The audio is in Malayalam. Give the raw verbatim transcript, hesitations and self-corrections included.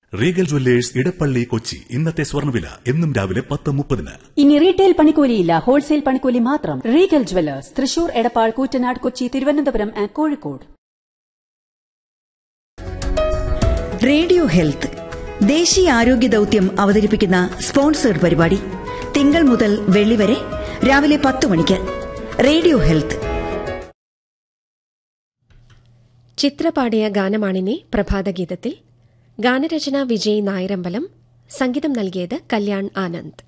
Regal Jewellers Edappally Kochi. ഇന്നത്തെ സ്വർണ്ണവില എന്നും രാവിലെ പത്ത് മുപ്പതിന്. ഇനി റീറ്റെയിൽ പണിക്കൂലിയില്ല, ഹോൾസെയിൽ പണിക്കൂലി മാത്രം. Regal Jewellers, Thrissur, Edappal, Koottanad, Kochi, Thiruvananthapuram and Kozhikode. Radio health ദേശീയ ആരോഗ്യ ദൌത്യം അവതരിപ്പിക്കുന്ന സ്പോൺസേഡ് പരിപാടി തിങ്കൾ മുതൽ വെള്ളി വരെ രാവിലെ പത്ത് മണിക്ക്. Radio health. ചിത്ര പാടിയ ഗാനമാണിനി പ്രഭാതഗീതത്തിൽ. ഗാനരചന വിജയ് നായരമ്പലം, സംഗീതം നൽകിയത് കല്യാൺ ആനന്ദ്.